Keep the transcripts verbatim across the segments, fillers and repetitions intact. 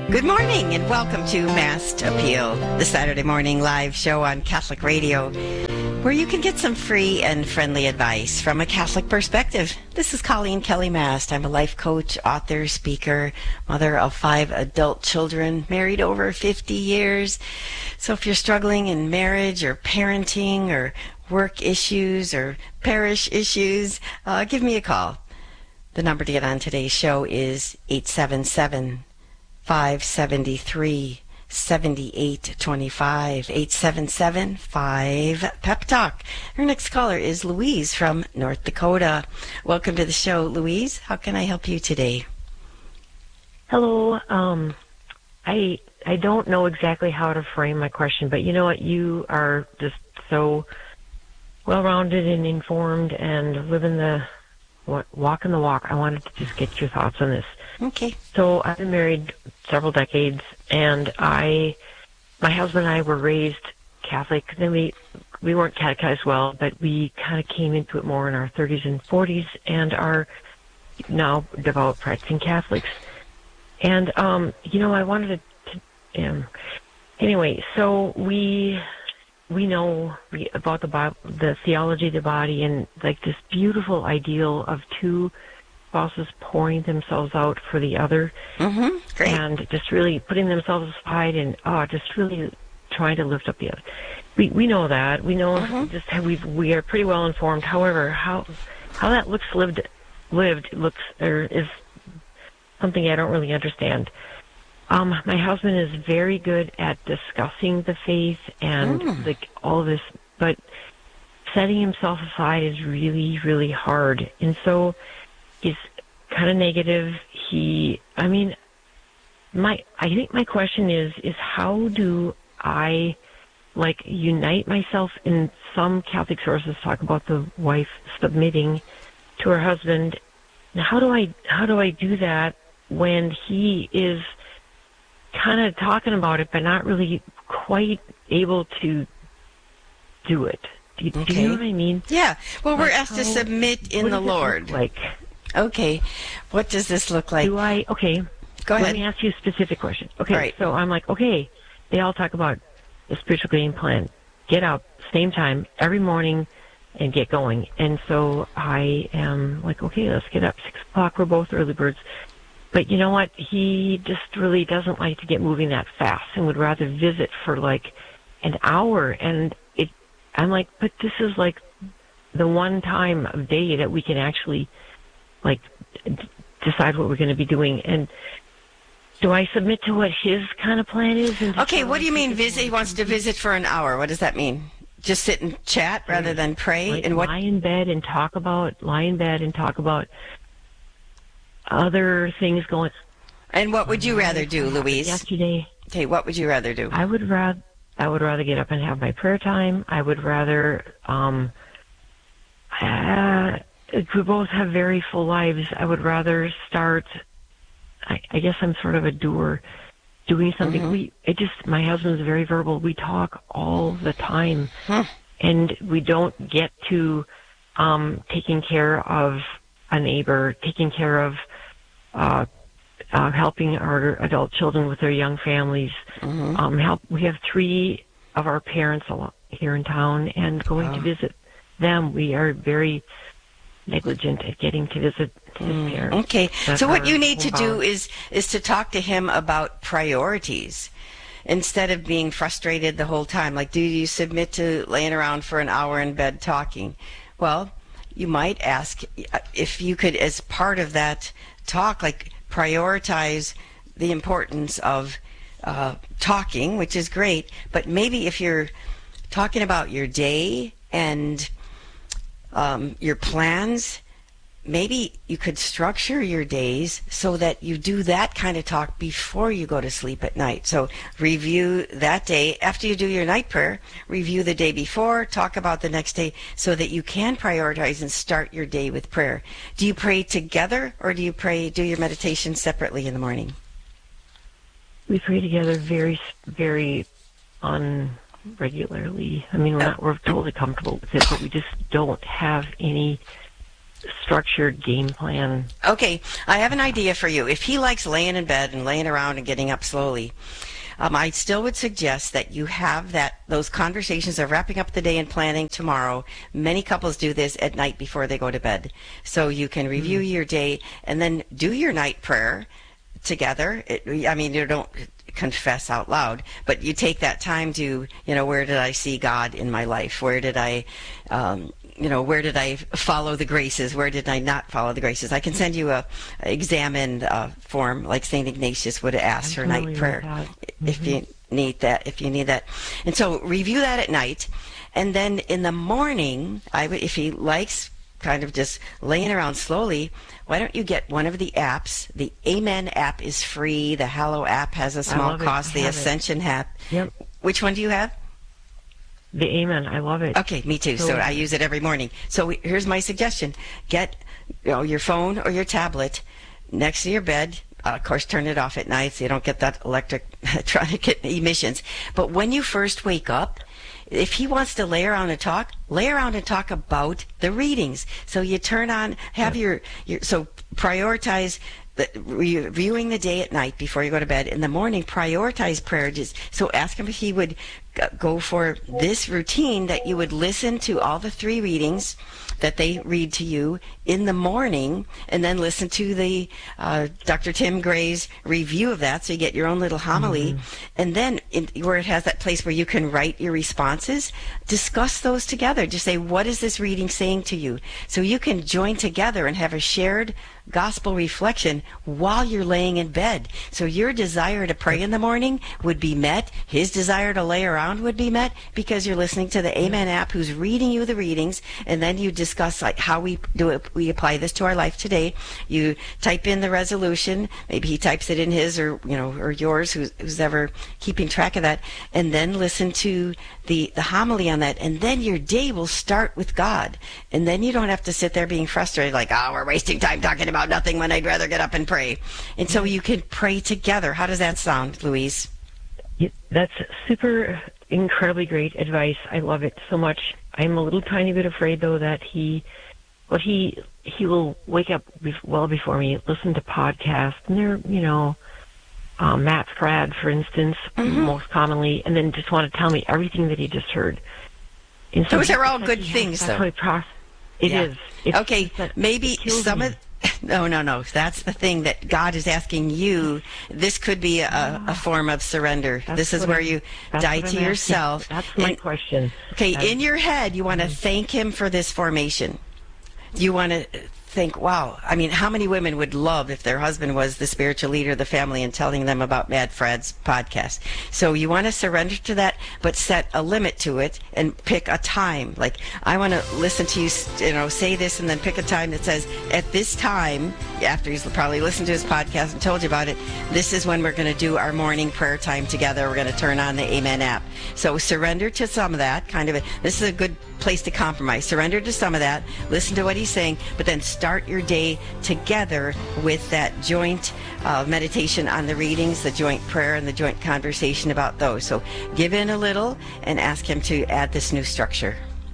Good morning and welcome to Mast Appeal, the Saturday morning live show on Catholic Radio, where you can get some free and friendly advice from a Catholic perspective. This is Colleen Kelly Mast. I'm a life coach, author, speaker, mother of five adult children, married over fifty years. So if you're struggling in marriage or parenting or work issues or parish issues, uh, give me a call. The number to get on today's show is eight seven seven, five seven three, seven eight two five, eight seven seven, five, Pep Talk. Our next caller is Louise from North Dakota. Welcome to the show, Louise. How can I help you today? Hello. Um, I I don't know exactly how to frame my question, but you know what? You are just so well-rounded and informed and living the walking the walk. I wanted to just get your thoughts on this. Okay. So I've been married several decades, and I, my husband and I were raised Catholic. Then we we weren't catechized well, but we kind of came into it more in our thirties and forties, and are now devout practicing Catholics. And um, you know, I wanted to. to um, anyway, so we we know we, about the Bible, the theology of the body, and like this beautiful ideal of two spouses pouring themselves out for the other, mm-hmm. Great. And just really putting themselves aside and oh, just really trying to lift up the other. We we know that we know mm-hmm. just how we we are pretty well informed. However, how how that looks lived lived looks or is something I don't really understand. Um, my husband is very good at discussing the faith and mm. like all this, but setting himself aside is really really hard, and so. He's kind of negative. He, I mean, my, I think my question is, is how do I, like, unite myself in some Catholic sources talk about the wife submitting to her husband. Now, how do I, how do I do that when he is kind of talking about it, but not really quite able to do it? Do you, okay. do you know what I mean? Yeah. Well, like we're asked how, to submit in the Lord. Like. Okay. What does this look like? Do I, okay. Go ahead. Let me ask you a specific question. Okay, all right. So I'm like, okay, they all talk about the spiritual game plan. Get up, same time, every morning, and get going. And so I am like, okay, let's get up. Six o'clock, we're both early birds. But you know what? He just really doesn't like to get moving that fast and would rather visit for like an hour. And it, I'm like, but this is like the one time of day that we can actually like d- decide what we're going to be doing. And do I submit to what his kind of plan is? And okay, what do you mean visit? He wants to visit for an hour. What does that mean? Just sit and chat rather than pray? Like and what? Lie in bed and talk about, lie in bed and talk about other things going. And what would you rather do, Louise? Yesterday. Okay, what would you rather do? I would rather, I would rather get up and have my prayer time. I would rather, um, uh, we both have very full lives. I would rather start, I, I guess I'm sort of a doer, doing something. Mm-hmm. We, it just, my husband's very verbal. We talk all the time. Huh. And we don't get to um, taking care of a neighbor, taking care of uh, uh, helping our adult children with their young families. Mm-hmm. Um, help. We have three of our parents here in town, and going wow. to visit them, we are very negligent at getting to visit his mm, parents. Okay, That's so what you need to homebound. do is is to talk to him about priorities instead of being frustrated the whole time. Like, do you submit to laying around for an hour in bed talking? Well, you might ask if you could, as part of that talk, like prioritize the importance of uh, talking, which is great, but maybe if you're talking about your day and Um, your plans, maybe you could structure your days so that you do that kind of talk before you go to sleep at night. So review that day. After you do your night prayer, review the day before, talk about the next day so that you can prioritize and start your day with prayer. Do you pray together or do you pray, do your meditation separately in the morning? We pray together very, very on. regularly. I mean, we're, not, we're totally comfortable with it, but we just don't have any structured game plan. Okay, I have an idea for you. If he likes laying in bed and laying around and getting up slowly, um, I still would suggest that you have that those conversations of wrapping up the day and planning tomorrow. Many couples do this at night before they go to bed. So you can review mm. your day and then do your night prayer together. It, I mean, you don't confess out loud, but you take that time to, you know, where did I see God in my life? Where did I, um, you know, where did I follow the graces? Where did I not follow the graces? I can send you a, a examined uh, form like Saint Ignatius would ask for night prayer mm-hmm. if you need that. If you need that, and so review that at night, and then in the morning, I would, if he likes kind of just laying around slowly, why don't you get one of the apps? The Amen app is free. The Hallow app has a small cost. The Ascension app. Yep. Which one do you have? The Amen. I love it. Okay, me too. So, so I use it every morning. So here's my suggestion. Get you know, your phone or your tablet next to your bed. Uh, of course, turn it off at night so you don't get that electric electronic emissions. But when you first wake up, if he wants to lay around and talk, lay around and talk about the readings. So you turn on, have yeah. your, your, so prioritize the, reviewing the day at night before you go to bed. In the morning, prioritize prayer. Just, so ask him if he would go for this routine, that you would listen to all the three readings that they read to you in the morning, and then listen to the uh, Doctor Tim Gray's review of that, so you get your own little homily. Mm-hmm. And then in, where it has that place where you can write your responses, discuss those together. Just say, what is this reading saying to you? So you can join together and have a shared gospel reflection while you're laying in bed. So your desire to pray in the morning would be met. His desire to lay around would be met, because you're listening to the Amen app, who's reading you the readings, and then you discuss like how we do it. We apply this to our life today. You type in the resolution. Maybe he types it in his, or you know, or yours, who's, who's ever keeping track of that, and then listen to the the homily on that, and then your day will start with God, and then you don't have to sit there being frustrated like, oh, we're wasting time talking about nothing when I'd rather get up and pray. And so you can pray together. How does that sound, Louise? Yeah, that's super incredibly great advice. I love it so much. I'm a little tiny bit afraid, though, that he, well, he he will wake up well before me, listen to podcasts, and they're, you know, um, Matt Fradd, for instance, mm-hmm. most commonly, and then just want to tell me everything that he just heard. And so those are all good things, though. It yeah. is. It's okay, maybe some me. of... No, no, no. That's the thing that God is asking you. This could be a, a form of surrender. That's this is where I'm, you die to yourself. That's my and, question. Okay, that's, in your head, you want to mm-hmm. thank him for this formation. You want to think, wow, I mean, how many women would love if their husband was the spiritual leader of the family and telling them about Matt Fradd's podcast? So you want to surrender to that, but set a limit to it and pick a time. Like, I want to listen to you, you know, say this, and then pick a time that says, at this time, after he's probably listened to his podcast and told you about it, this is when we're going to do our morning prayer time together. We're going to turn on the Amen app. So surrender to some of that, kind of a, this is a good place to compromise. Surrender to some of that, listen to what he's saying, but then start your day together with that joint uh, meditation on the readings, the joint prayer, and the joint conversation about those. So give in a little and ask him to add this new structure.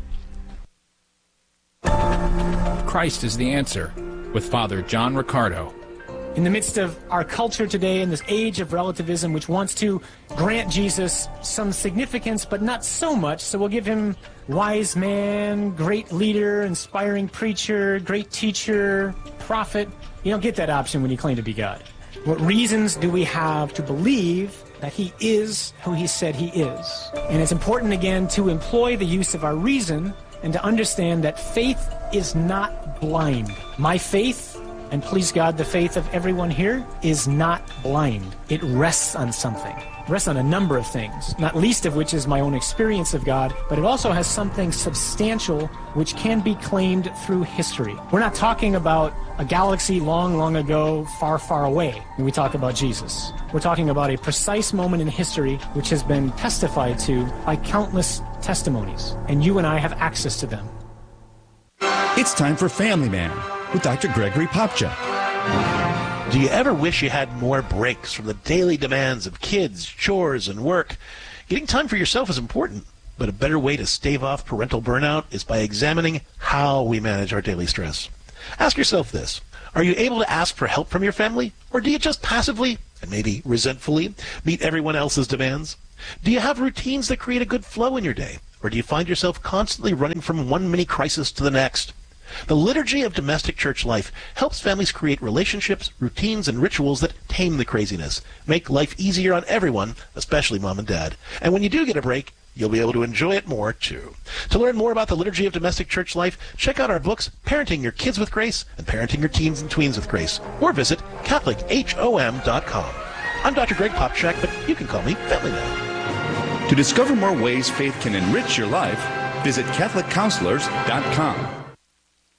Christ is the answer, with Father John Riccardo. In the midst of our culture today, in this age of relativism, which wants to grant Jesus some significance, but not so much, so we'll give him wise man, great leader, inspiring preacher, great teacher, prophet. You don't get that option when you claim to be God. What reasons do we have to believe that he is who he said he is? And it's important, again, to employ the use of our reason and to understand that faith is not blind. My faith, and please God, the faith of everyone here, is not blind. It rests on something. It rests on a number of things, not least of which is my own experience of God, but it also has something substantial which can be claimed through history. We're not talking about a galaxy long, long ago, far, far away when we talk about Jesus. We're talking about a precise moment in history which has been testified to by countless testimonies, and you and I have access to them. It's time for Family Man with Doctor Gregory Popcha. Do you ever wish you had more breaks from the daily demands of kids, chores, and work? Getting time for yourself is important, but a better way to stave off parental burnout is by examining how we manage our daily stress. Ask yourself this. Are you able to ask for help from your family? Or do you just passively, and maybe resentfully, meet everyone else's demands? Do you have routines that create a good flow in your day? Or do you find yourself constantly running from one mini crisis to the next? The liturgy of domestic church life helps families create relationships, routines, and rituals that tame the craziness, make life easier on everyone, especially mom and dad. And when you do get a break, you'll be able to enjoy it more, too. To learn more about the liturgy of domestic church life, check out our books, Parenting Your Kids with Grace and Parenting Your Teens and Tweens with Grace, or visit Catholic Hom dot com. I'm Doctor Greg Popchak, but you can call me Family Man. To discover more ways faith can enrich your life, visit Catholic Counselors dot com.